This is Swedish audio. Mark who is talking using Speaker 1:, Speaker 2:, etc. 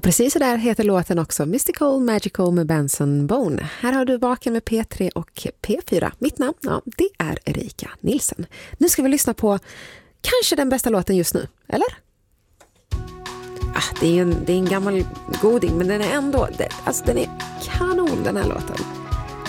Speaker 1: precis så där heter låten också, Mystical Magical med Benson Bone. Här har du Vaken med P3 och P4. Mitt namn, det är Erika Nilsson. Nu ska vi lyssna på kanske den bästa låten just nu, eller? Det är en gammal goding, men den är ändå, den är kanon den här låten.